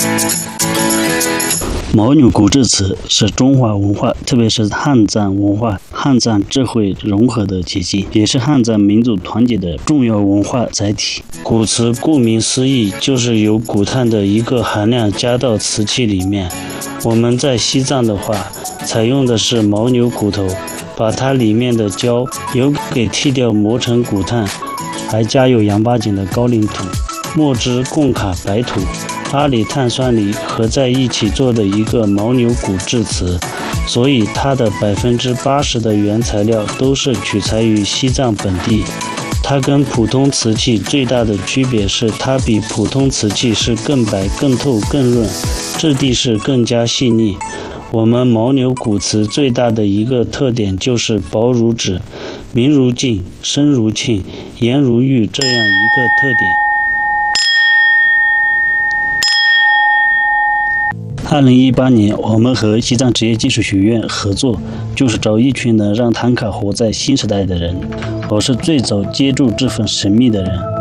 牦牛骨质瓷是中华文化，特别是汉藏文化、汉藏智慧融合的结晶，也是汉藏民族团结的重要文化载体。骨瓷顾名思义，就是由骨碳的一个含量加到瓷器里面。我们在西藏的话，采用的是牦牛骨头，把它里面的胶油给剔掉，磨成骨碳，还加有洋八井的高岭土、墨汁贡卡白土、阿里碳酸锂合在一起做的一个牦牛骨质瓷，所以它的80%的原材料都是取材于西藏本地。它跟普通瓷器最大的区别是，它比普通瓷器是更白、更透、更润，质地是更加细腻。我们牦牛骨瓷最大的一个特点就是薄如纸、明如镜、深如磬、颜如玉这样一个特点。2018年，我们和西藏职业技术学院合作，就是找一群能让唐卡活在新时代的人。我是最早接触这份神秘的人。